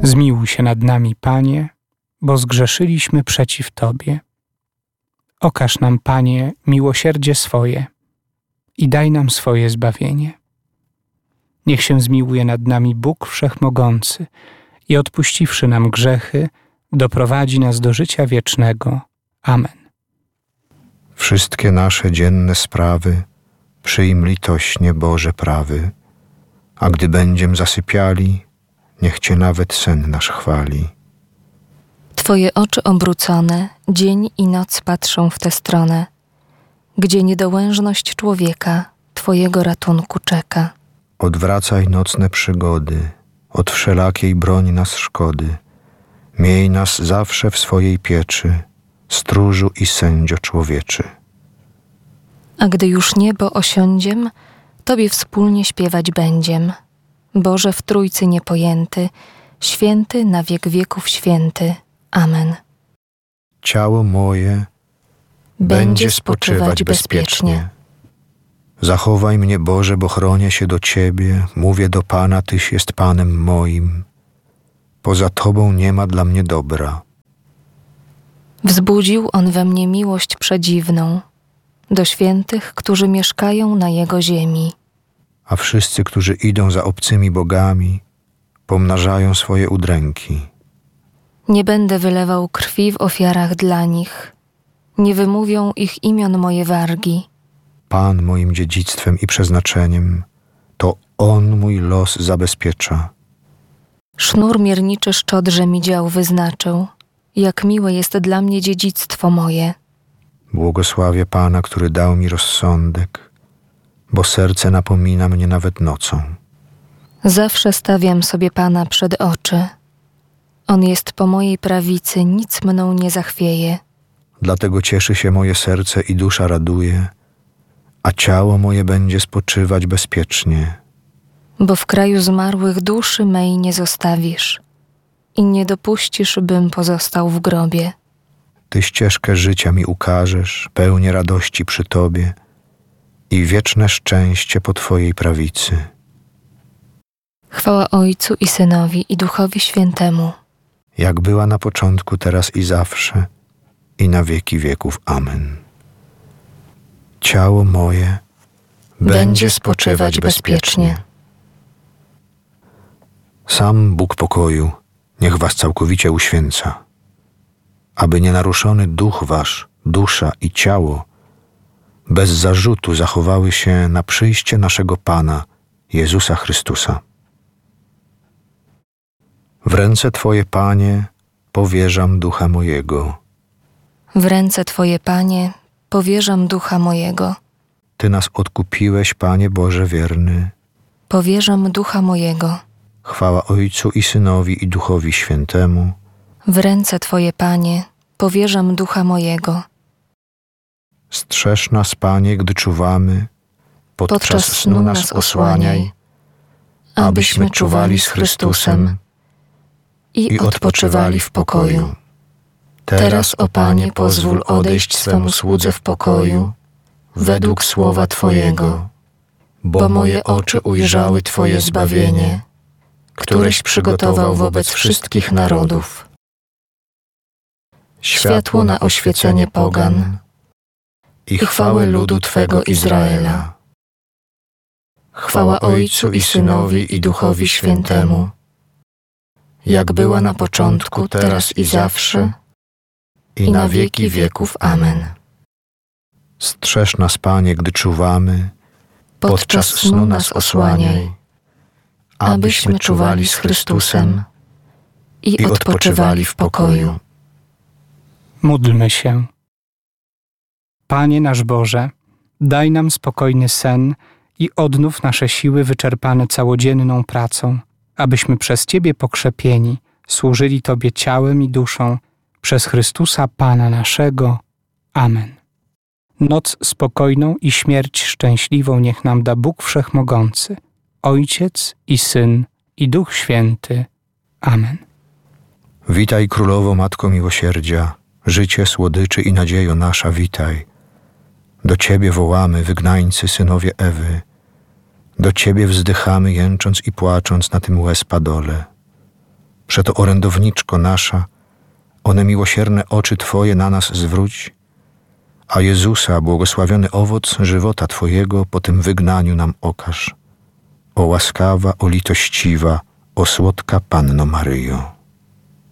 Zmiłuj się nad nami, Panie, bo zgrzeszyliśmy przeciw Tobie. Okaż nam, Panie, miłosierdzie swoje i daj nam swoje zbawienie. Niech się zmiłuje nad nami Bóg Wszechmogący i odpuściwszy nam grzechy, doprowadzi nas do życia wiecznego. Amen. Wszystkie nasze dzienne sprawy przyjm litośnie, Boże prawy, a gdy będziem zasypiali, niech Cię nawet sen nasz chwali. Twoje oczy obrócone, dzień i noc patrzą w tę stronę, gdzie niedołężność człowieka Twojego ratunku czeka. Odwracaj nocne przygody, od wszelakiej broń nas szkody. Miej nas zawsze w swojej pieczy, stróżu i sędzio człowieczy. A gdy już niebo osiądziem, Tobie wspólnie śpiewać będziem. Boże w Trójcy niepojęty, święty na wiek wieków święty. Amen. Ciało moje będzie spoczywać bezpiecznie. Zachowaj mnie, Boże, bo chronię się do Ciebie. Mówię do Pana, Tyś jest Panem moim. Poza Tobą nie ma dla mnie dobra. Wzbudził On we mnie miłość przedziwną do świętych, którzy mieszkają na Jego ziemi. A wszyscy, którzy idą za obcymi bogami, pomnażają swoje udręki. Nie będę wylewał krwi w ofiarach dla nich. Nie wymówią ich imion moje wargi. Pan moim dziedzictwem i przeznaczeniem, to On mój los zabezpiecza. Sznur mierniczy szczodrze mi dział wyznaczył. Jak miłe jest dla mnie dziedzictwo moje. Błogosławię Pana, który dał mi rozsądek, bo serce napomina mnie nawet nocą. Zawsze stawiam sobie Pana przed oczy. On jest po mojej prawicy, nic mną nie zachwieje. Dlatego cieszy się moje serce i dusza raduje, a ciało moje będzie spoczywać bezpiecznie. Bo w kraju zmarłych duszy mej nie zostawisz i nie dopuścisz, bym pozostał w grobie. Ty ścieżkę życia mi ukażesz, pełnię radości przy Tobie i wieczne szczęście po Twojej prawicy. Chwała Ojcu i Synowi i Duchowi Świętemu. Jak była na początku, teraz i zawsze, i na wieki wieków. Amen. Ciało moje będzie spoczywać bezpiecznie. Sam Bóg pokoju niech was całkowicie uświęca, aby nienaruszony duch wasz, dusza i ciało bez zarzutu zachowały się na przyjście naszego Pana, Jezusa Chrystusa. W ręce Twoje, Panie, powierzam ducha mojego. W ręce Twoje, Panie, powierzam ducha mojego. Ty nas odkupiłeś, Panie Boże wierny. Powierzam ducha mojego. Chwała Ojcu i Synowi i Duchowi Świętemu. W ręce Twoje, Panie, powierzam ducha mojego. Strzeż nas, Panie, gdy czuwamy. Podczas snu nas osłaniaj, abyśmy czuwali z Chrystusem i odpoczywali w pokoju. Teraz, o Panie, pozwól odejść swemu słudze w pokoju, według słowa Twojego, bo moje oczy ujrzały Twoje zbawienie, któreś przygotował wobec wszystkich narodów. Światło na oświecenie pogan i chwałę ludu Twego Izraela. Chwała Ojcu i Synowi i Duchowi Świętemu, jak była na początku, teraz i zawsze, i na wieki wieków. Amen. Strzeż nas, Panie, gdy czuwamy, podczas snu nas osłaniaj, abyśmy czuwali z Chrystusem i odpoczywali w pokoju. Módlmy się. Panie nasz Boże, daj nam spokojny sen i odnów nasze siły wyczerpane całodzienną pracą, abyśmy przez Ciebie pokrzepieni służyli Tobie ciałem i duszą przez Chrystusa Pana naszego. Amen. Noc spokojną i śmierć szczęśliwą niech nam da Bóg Wszechmogący, Ojciec i Syn i Duch Święty. Amen. Witaj, Królowo, Matko Miłosierdzia, życie, słodyczy i nadziejo nasza, witaj. Do Ciebie wołamy, wygnańcy, synowie Ewy. Do Ciebie wzdychamy, jęcząc i płacząc na tym łez padole. Przeto orędowniczko nasza, one miłosierne oczy Twoje na nas zwróć, a Jezusa, błogosławiony owoc żywota Twojego, po tym wygnaniu nam okaż. O łaskawa, o litościwa, o słodka Panno Maryjo.